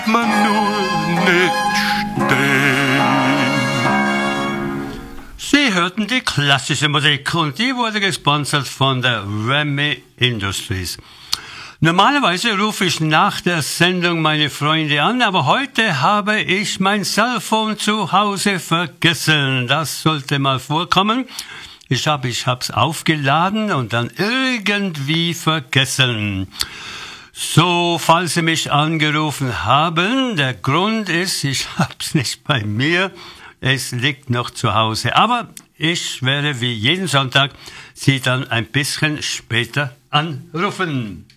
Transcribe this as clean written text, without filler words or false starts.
man nur nicht stehen. Sie hörten die klassische Musik und die wurde gesponsert von der Remy Industries. Normalerweise rufe ich nach der Sendung meine Freunde an, aber heute habe ich mein Cellphone zu Hause vergessen. Das sollte mal vorkommen. Ich hab's aufgeladen und dann irgendwie vergessen. So, falls Sie mich angerufen haben, der Grund ist, ich hab's nicht bei mir. Es liegt noch zu Hause. Aber ich werde wie jeden Sonntag Sie dann ein bisschen später anrufen.